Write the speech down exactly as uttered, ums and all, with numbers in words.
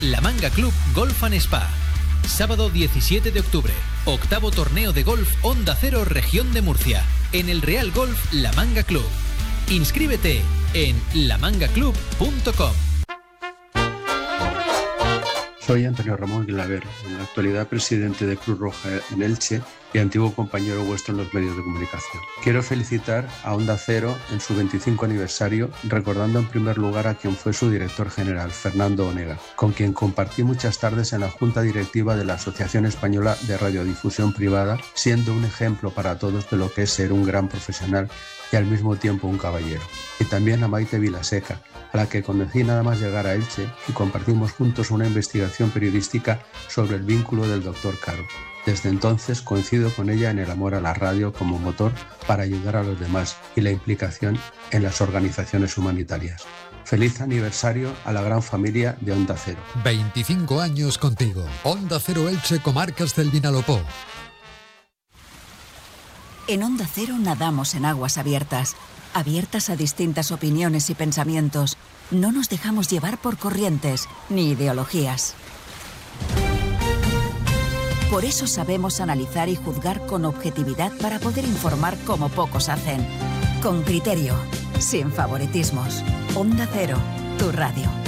La Manga Club Golf and Spa. Sábado diecisiete de octubre, octavo torneo de golf Onda Cero Región de Murcia, en el Real Golf La Manga Club. Inscríbete en la manga club punto com. Soy Antonio Ramón Guilaber, en la actualidad presidente de Cruz Roja en Elche y antiguo compañero vuestro en los medios de comunicación. Quiero felicitar a Onda Cero en su veinticinco aniversario, recordando en primer lugar a quien fue su director general, Fernando Onega, con quien compartí muchas tardes en la Junta Directiva de la Asociación Española de Radiodifusión Privada, siendo un ejemplo para todos de lo que es ser un gran profesional y al mismo tiempo un caballero. Y también a Maite Vilaseca, a la que conocí nada más llegar a Elche y compartimos juntos una investigación periodística sobre el vínculo del doctor Caro. Desde entonces coincido con ella en el amor a la radio como motor para ayudar a los demás y la implicación en las organizaciones humanitarias. Feliz aniversario a la gran familia de Onda Cero. veinticinco años contigo. Onda Cero Elche, Comarcas del Vinalopó. En Onda Cero nadamos en aguas abiertas, abiertas a distintas opiniones y pensamientos. No nos dejamos llevar por corrientes ni ideologías. Por eso sabemos analizar y juzgar con objetividad para poder informar como pocos hacen. Con criterio, sin favoritismos. Onda Cero, tu radio.